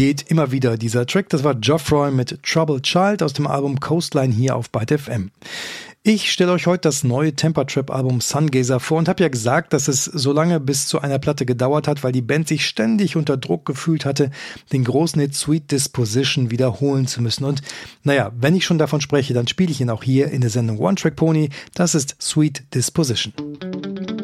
geht immer wieder dieser Track. Das war Geoffroy mit Troubled Child aus dem Album Coastline hier auf Byte FM. Ich stelle euch heute das neue Tempertrap-Album Sungazer vor und habe ja gesagt, dass es so lange bis zu einer Platte gedauert hat, weil die Band sich ständig unter Druck gefühlt hatte, den großen Hit Sweet Disposition wiederholen zu müssen. Und naja, wenn ich schon davon spreche, dann spiele ich ihn auch hier in der Sendung One Track Pony. Das ist Sweet Disposition.